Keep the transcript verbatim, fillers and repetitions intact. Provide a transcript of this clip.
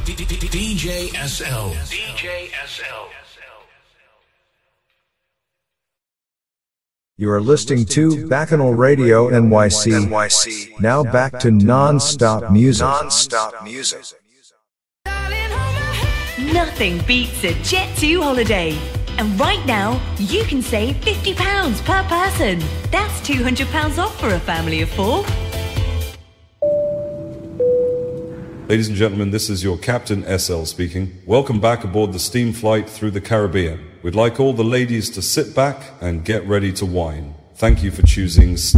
D J S L. D J S L. You are listening to Bacchanal Radio N Y C. Now back to non-stop music. Non-stop music. Nothing beats a Jet two holiday. And right now, you can save fifty pounds per person. That's two hundred pounds off for a family of four. Ladies and gentlemen, this is your Captain S L speaking. Welcome back aboard the steam flight through the Caribbean. We'd like all the ladies to sit back and get ready to wine. Thank you for choosing